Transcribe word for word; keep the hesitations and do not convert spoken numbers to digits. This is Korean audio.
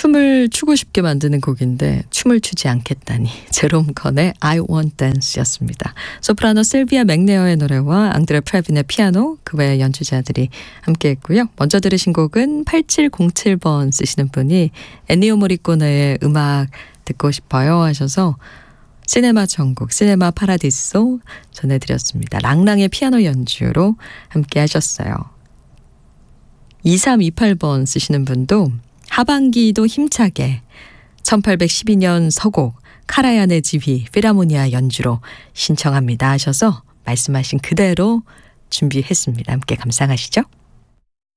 춤을 추고 싶게 만드는 곡인데 춤을 추지 않겠다니. 제롬 건의 I Want Dance였습니다. 소프라노 실비아 맥네어의 노래와 앙드레 프레빈의 피아노, 그 외 연주자들이 함께했고요. 먼저 들으신 곡은 팔칠공칠 번 쓰시는 분이 엔니오 모리코네의 음악 듣고 싶어요 하셔서 시네마 천국, 시네마 파라디소 전해드렸습니다. 랑랑의 피아노 연주로 함께 하셨어요. 이삼이팔 번 쓰시는 분도 하반기도 힘차게 천팔백십이 년 서곡 카라얀의 지휘 필하모니아 연주로 신청합니다 하셔서 말씀하신 그대로 준비했습니다. 함께 감상하시죠.